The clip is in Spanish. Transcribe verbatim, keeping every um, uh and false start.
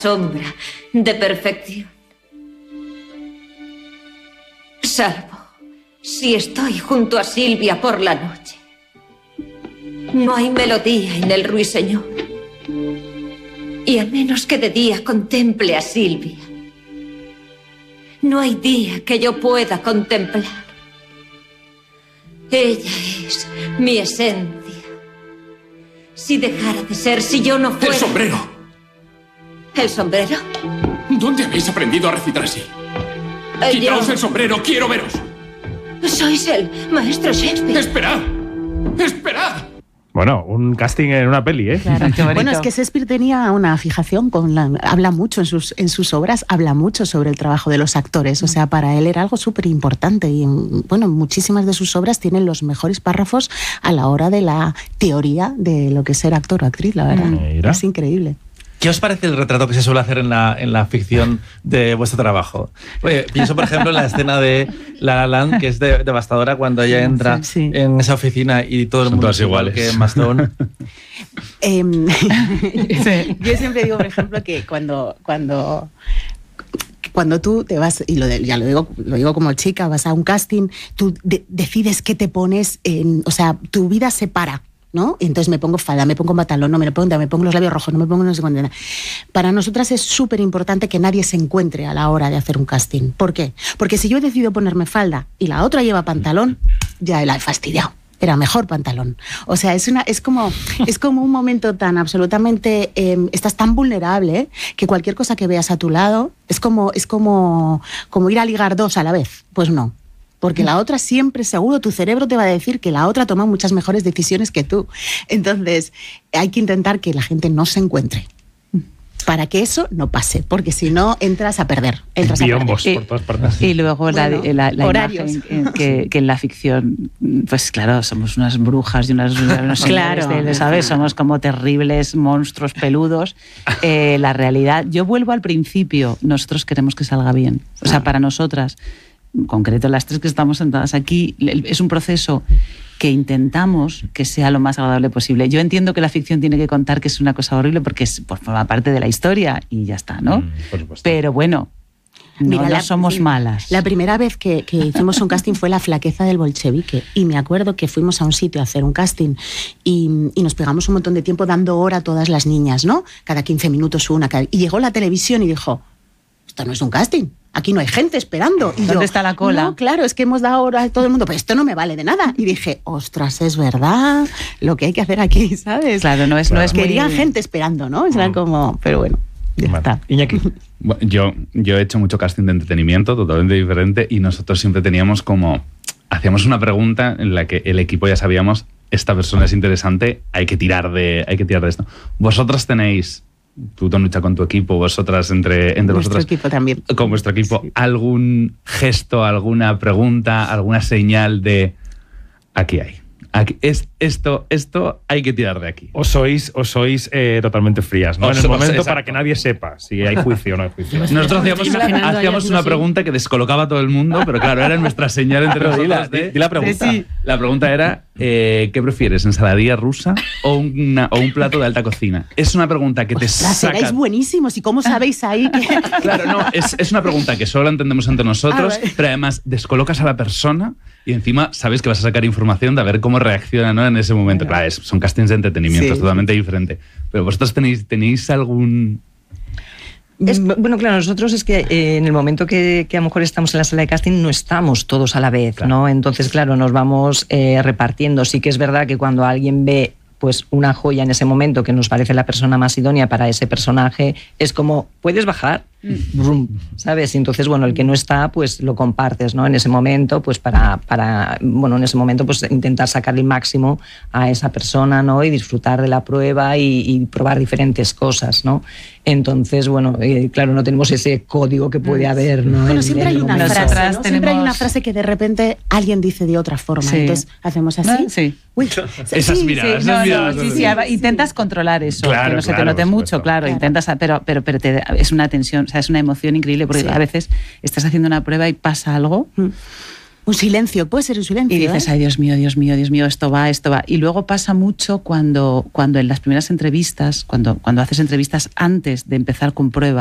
sombra de perfección. Salvo si estoy junto a Silvia por la noche. No hay melodía en el ruiseñor. Y a menos que de día contemple a Silvia, no hay día que yo pueda contemplar. Ella es mi esencia. Si dejara de ser, si yo no fuera... ¡El sombrero! ¿El sombrero? ¿Dónde habéis aprendido a recitar así? Eh, ¡Quitaos yo... el sombrero! ¡Quiero veros! Sois el maestro Shakespeare. ¡Esperad! ¡Esperad! Bueno, un casting en una peli, ¿eh? Claro, qué bonito. Bueno, es que Shakespeare tenía una fijación con la... Habla mucho en sus, en sus obras, habla mucho sobre el trabajo de los actores. O sea, para él era algo súper importante. Y, en, bueno, muchísimas de sus obras tienen los mejores párrafos a la hora de la teoría de lo que es ser actor o actriz, la verdad. Mira. Es increíble. ¿Qué os parece el retrato que se suele hacer en la, en la ficción de vuestro trabajo? Oye, pienso, por ejemplo, en la escena de La La Land, que es de, devastadora cuando ella entra sí, sí. en esa oficina y todo el Son mundo es igual iguales. que Maston. eh, sí. Yo siempre digo, por ejemplo, que cuando... cuando Cuando tú te vas, y lo de, ya lo digo, lo digo como chica, vas a un casting, tú de, decides qué te pones, en, o sea, tu vida se para, ¿no? Y entonces me pongo falda, me pongo pantalón, no me lo pongo, me pongo los labios rojos, no me pongo no sé cuánto. Para nosotras es súper importante que nadie se encuentre a la hora de hacer un casting. ¿Por qué? Porque si yo he decidido ponerme falda y la otra lleva pantalón, ya la he fastidiado. Era mejor pantalón. O sea, es una, es como, es como un momento tan absolutamente, eh, estás tan vulnerable ¿eh? que cualquier cosa que veas a tu lado es como, es como, como ir a ligar dos a la vez. Pues no. Porque la otra siempre, seguro, tu cerebro te va a decir que la otra toma muchas mejores decisiones que tú. Entonces, hay que intentar que la gente no se encuentre. Para que eso no pase, porque si no, entras a perder. Entras a perder. Por todas partes. Y luego bueno, la, la, la horarios. imagen que, que en la ficción, pues claro, somos unas brujas y unas... unos claro. De, ¿sabes? Somos como terribles monstruos peludos. Eh, la realidad... Yo vuelvo al principio. Nosotros queremos que salga bien. O sea, para nosotras... En concreto, las tres que estamos sentadas aquí, es un proceso que intentamos que sea lo más agradable posible. Yo entiendo que la ficción tiene que contar que es una cosa horrible porque es, pues, forma parte de la historia y ya está, ¿no? Mm, por supuesto. Pero bueno, no, Mira, no la, somos malas. La primera vez que, que hicimos un casting fue La flaqueza del bolchevique y me acuerdo que fuimos a un sitio a hacer un casting y, y nos pegamos un montón de tiempo dando hora a todas las niñas, ¿no? Cada quince minutos una. Cada... Y llegó la televisión y dijo, esto no es un casting. Aquí no hay gente esperando. Y ¿Dónde yo, está la cola? No, claro, es que hemos dado hora a todo el mundo, pero esto no me vale de nada. Y dije, ostras, es verdad lo que hay que hacer aquí, ¿sabes? Claro, no es, claro. No es Querían muy... gente esperando, ¿no? Era mm. como, pero bueno, ya vale. está. Iñaki. Yo, yo he hecho mucho casting de entretenimiento, totalmente diferente, y nosotros siempre teníamos como... Hacíamos una pregunta en la que el equipo ya sabíamos, esta persona es interesante, hay que tirar de, hay que tirar de esto. Vosotros tenéis... Tú te luchas con tu equipo, vosotras entre, entre Nuestro vosotras. equipo también. Con vuestro equipo, sí. ¿Algún gesto, alguna pregunta, alguna señal de aquí hay? Aquí, es, esto, esto hay que tirar de aquí. O sois, o sois eh, totalmente frías, ¿no? O en el somos, momento exacto. para que nadie sepa si hay juicio o no hay juicio. Nosotros hacíamos, hacíamos una pregunta que descolocaba a todo el mundo, pero claro, era nuestra señal entre nosotros. Dila, de, di la pregunta. Sí, sí. La pregunta era, eh, ¿qué prefieres, ensaladilla rusa o, una, o un plato de alta cocina? Es una pregunta que te Ostras, saca... seréis buenísimos, ¿y cómo sabéis ahí que...? Claro, no, es, es una pregunta que solo la entendemos entre nosotros, ah, pero además descolocas a la persona y encima sabes que vas a sacar información de a ver cómo reacciona, ¿no? En ese momento. Bueno. Claro, es, son castings de entretenimiento, sí. Es totalmente diferente. Pero vosotros tenéis, tenéis algún... Es, bueno, claro, nosotros es que eh, en el momento que, que a lo mejor estamos en la sala de casting no estamos todos a la vez, claro. ¿no? Entonces, claro, nos vamos eh, repartiendo. Sí que es verdad que cuando alguien ve pues una joya en ese momento que nos parece la persona más idónea para ese personaje, es como, ¿puedes bajar? Brum, ¿sabes? Y entonces, bueno, el que no está, pues lo compartes, ¿no? En ese momento, pues para, para bueno, en ese momento, pues intentar sacar el máximo a esa persona, ¿no? Y disfrutar de la prueba y, y probar diferentes cosas, ¿no? Entonces, bueno, eh, claro, no tenemos ese código que puede haber, ¿no? Bueno, en, siempre, en hay una frase, ¿no? tenemos... siempre hay una frase que de repente alguien dice de otra forma, sí. Entonces hacemos así. ¿Ah? Sí. Uy, esas sí, miradas, sí, esas no, miradas. No, sí, sí, intentas controlar eso, claro, que no se claro, te note mucho, supuesto. claro, claro, intentas, pero, pero, pero te, es una tensión, o sea, es una emoción increíble porque sí. A veces estás haciendo una prueba y pasa algo. Mm. Un silencio, puede ser un silencio. Y dices, ¿eh? ay, Dios mío, Dios mío, Dios mío, esto va, esto va. Y luego pasa mucho cuando, cuando en las primeras entrevistas, cuando, cuando haces entrevistas antes de empezar con prueba,